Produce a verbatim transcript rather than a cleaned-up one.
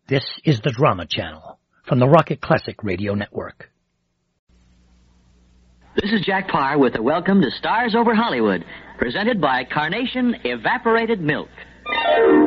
This is the Drama Channel from the Rocket Classic Radio Network. This is Jack Parr with a welcome to Stars Over Hollywood, presented by Carnation Evaporated Milk.